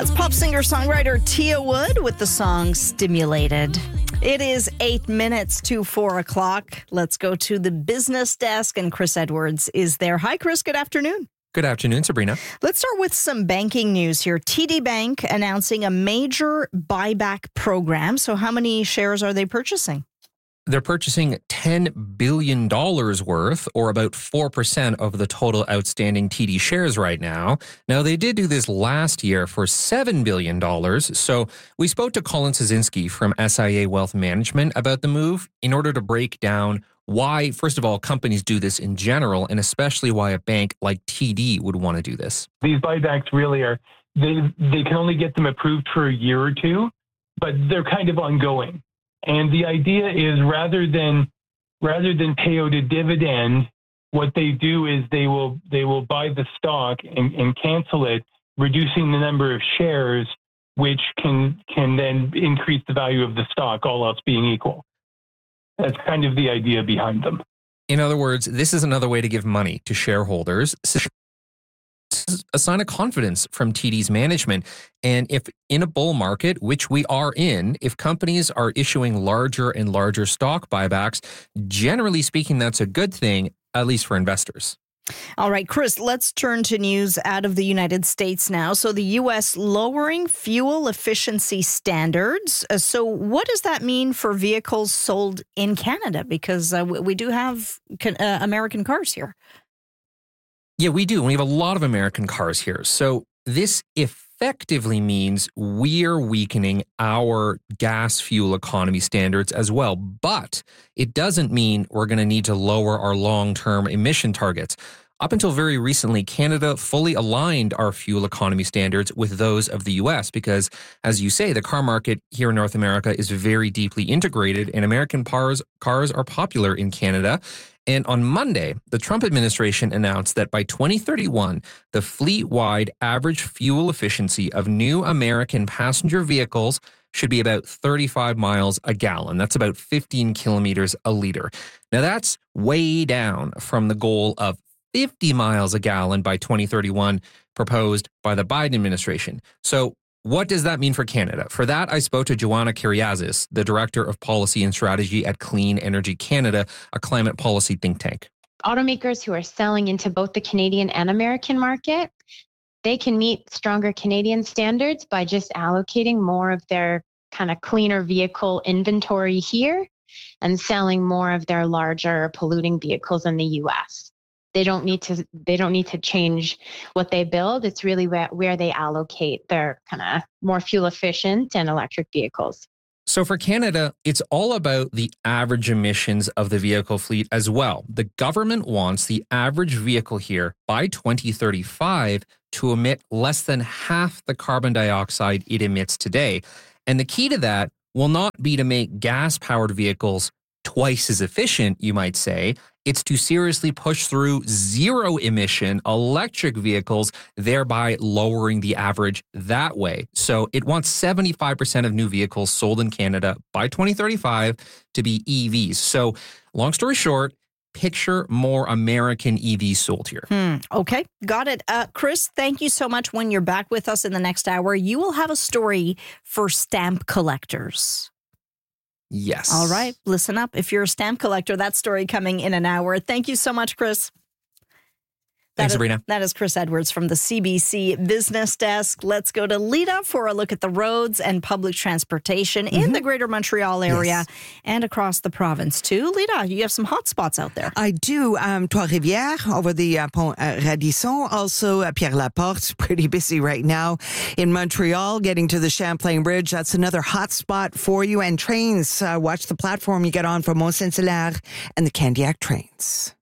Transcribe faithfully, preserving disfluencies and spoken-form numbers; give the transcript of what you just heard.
That's pop singer-songwriter Tia Wood with the song Stimulated. It is eight minutes to four o'clock. Let's go to the business desk, and Chris Edwards is there. Hi, Chris. Good afternoon. Good afternoon, Sabrina. Let's start with some banking news here. T D Bank announcing a major buyback program. So how many shares are they purchasing? They're purchasing ten billion dollars worth, or about four percent of the total outstanding T D shares right now. Now, they did do this last year for seven billion dollars. So we spoke to Colin Sosinski from S I A Wealth Management about the move in order to break down why, first of all, companies do this in general, and especially why a bank like T D would want to do this. These buybacks really are, they they can only get them approved for a year or two, but they're kind of ongoing. And the idea is rather than rather than pay out a dividend, what they do is they will they will buy the stock and, and cancel it, reducing the number of shares, which can can then increase the value of the stock, all else being equal. That's kind of the idea behind them. In other words, this is another way to give money to shareholders. A sign of confidence from T D's management. And if in a bull market, which we are in, if companies are issuing larger and larger stock buybacks, generally speaking, that's a good thing, at least for investors. All right, Chris, let's turn to news out of the United States now. So the U S lowering fuel efficiency standards. Uh, so what does that mean for vehicles sold in Canada? Because uh, we do have can, uh, American cars here. Yeah, we do. We have a lot of American cars here. So this effectively means we're weakening our gas fuel economy standards as well. But it doesn't mean we're going to need to lower our long-term emission targets. Up until very recently, Canada fully aligned our fuel economy standards with those of the U S because, as you say, the car market here in North America is very deeply integrated, and American cars, cars are popular in Canada. And on Monday, the Trump administration announced that by twenty thirty-one, the fleet-wide average fuel efficiency of new American passenger vehicles should be about thirty-five miles a gallon. That's about fifteen kilometers a liter. Now, that's way down from the goal of fifty miles a gallon by twenty thirty-one proposed by the Biden administration. So what does that mean for Canada? For that, I spoke to Joanna Kyriazis, the Director of Policy and Strategy at Clean Energy Canada, a climate policy think tank. Automakers who are selling into both the Canadian and American market, they can meet stronger Canadian standards by just allocating more of their kind of cleaner vehicle inventory here and selling more of their larger polluting vehicles in the U S. They don't need to they don't need to change what they build. It's really where, where they allocate their kind of more fuel efficient and electric vehicles. So for Canada, it's all about the average emissions of the vehicle fleet as well. The government wants the average vehicle here by twenty thirty-five to emit less than half the carbon dioxide it emits today. And the key to that will not be to make gas-powered vehicles twice as efficient, you might say. It's to seriously push through zero-emission electric vehicles, thereby lowering the average that way. So it wants seventy-five percent of new vehicles sold in Canada by twenty thirty-five to be E Vs. So long story short, picture more American E Vs sold here. Hmm. Okay, got it. Uh, Chris, thank you so much. When you're back with us in the next hour, you will have a story for stamp collectors. Yes. All right. Listen up. If you're a stamp collector, that story coming in an hour. Thank you so much, Chris. That Thanks, is, Sabrina. That is Chris Edwards from the C B C Business Desk. Let's go to Lita for a look at the roads and public transportation mm-hmm. in the greater Montreal area yes. and across the province, too. Lita, you have some hot spots out there. I do. Um, Trois-Rivières over the uh, Pont uh, Radisson. Also, uh, Pierre-Laporte, pretty busy right now. In Montreal, getting to the Champlain Bridge, that's another hot spot for you. And trains, uh, watch the platform you get on from Mont-Saint-Hilaire and the Candiac trains.